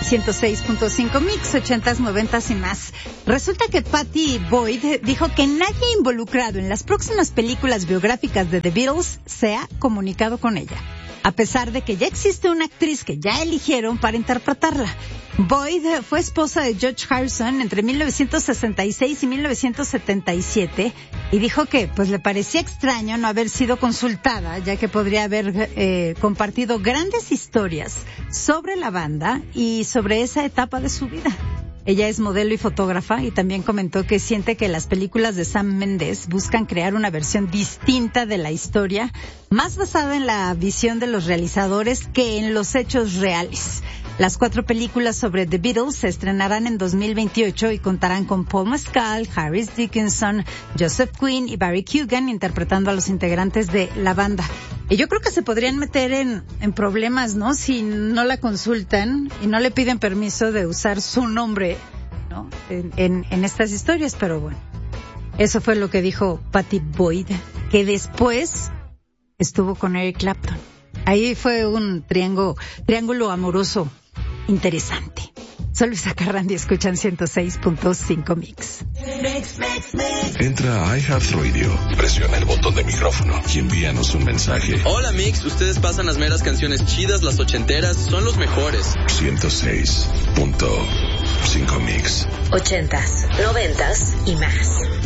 106.5 Mix, 80s, 90s y más. Resulta que Patty Boyd dijo que nadie involucrado en las próximas películas biográficas de The Beatles se ha comunicado con ella, a pesar de que ya existe una actriz que ya eligieron para interpretarla. Boyd fue esposa de George Harrison entre 1966 y 1977 y dijo que pues le parecía extraño no haber sido consultada, ya que podría haber compartido grandes historias sobre la banda y sobre esa etapa de su vida. Ella es modelo y fotógrafa y también comentó que siente que las películas de Sam Mendes buscan crear una versión distinta de la historia, más basada en la visión de los realizadores que en los hechos reales. Las 4 películas sobre The Beatles se estrenarán en 2028 y contarán con Paul Mescal, Harris Dickinson, Joseph Quinn y Barry Keoghan interpretando a los integrantes de la banda. Y yo creo que se podrían meter en problemas, ¿no? Si no la consultan y no le piden permiso de usar su nombre, ¿no? En estas historias, pero bueno. Eso fue lo que dijo Patty Boyd, que después estuvo con Eric Clapton. Ahí fue un triángulo amoroso interesante. Soy Luisa Carrandi, escuchan 106.5 Mix. Entra a iHeartRadio, presiona el botón de micrófono y envíanos un mensaje. Hola Mix, ustedes pasan las meras canciones chidas, las ochenteras, son los mejores. 106.5 Mix. 80s, 90s y más.